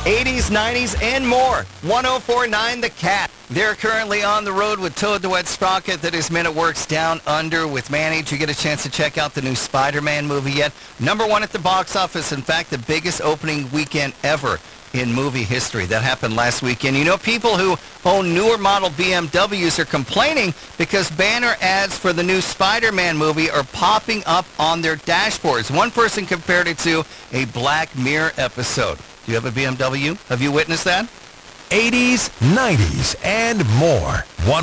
80s, 90s, and more. 104.9 The Cat. They're currently on the road with Toad the Wet Sprocket that his minute works down under with Manny. Did you get a chance to check out the new Spider-Man movie yet? Number one at the box office. In fact, the biggest opening weekend ever in movie history. That happened last weekend. You know, people who own newer model BMWs are complaining because banner ads for the new Spider-Man movie are popping up on their dashboards. One person compared it to a Black Mirror episode. Do you have a BMW? Have you witnessed that? 80s, 90s, and more.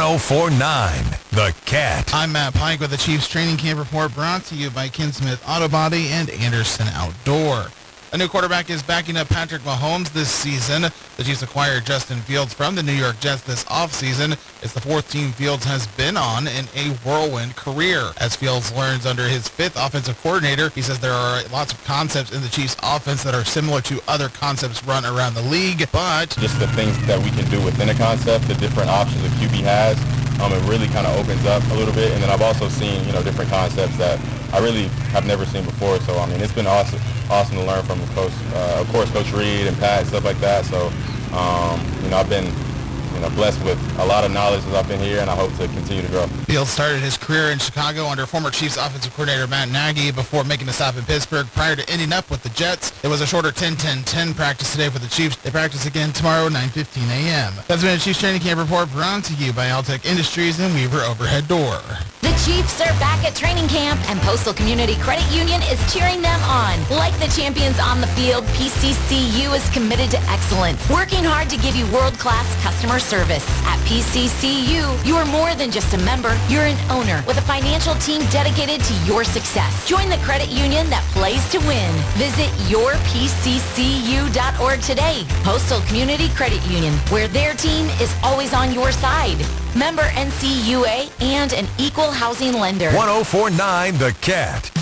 104.9 The Cat. I'm Matt Pike with the Chiefs Training Camp Report, brought to you by Ken Smith Auto Body and Anderson Outdoor. A new quarterback is backing up Patrick Mahomes this season. The Chiefs acquired Justin Fields from the New York Jets this offseason. It's the fourth team Fields has been on in a whirlwind career. As Fields learns under his fifth offensive coordinator, he says there are lots of concepts in the Chiefs offense that are similar to other concepts run around the league, but just the things that we can do within a concept, the different options the QB has, it really kind of opens up a little bit. And then I've also seen, different concepts that I really have never seen before. So, it's been awesome to learn from Coach, of course, Coach Reed and Pat and stuff like that. So, I've been, blessed with a lot of knowledge as I've been here, and I hope to continue to grow. Fields started his career in Chicago under former Chiefs offensive coordinator Matt Nagy before making a stop in Pittsburgh prior to ending up with the Jets. It was a shorter 10-10-10 practice today for the Chiefs. They practice again tomorrow at 9:15 a.m. That's been a Chiefs Training Camp Report brought to you by Altec Industries and Weaver Overhead Door. The Chiefs are back at training camp, and Postal Community Credit Union is cheering them on. Like the champions on the field, PCCU is committed to excellence, working hard to give you world-class customer service. At PCCU, you are more than just a member. You're an owner with a financial team dedicated to your success. Join the credit union that plays to win. Visit yourpccu.org today. Postal Community Credit Union, where their team is always on your side. Member NCUA and an equal housing lender. 104.9 The Cat.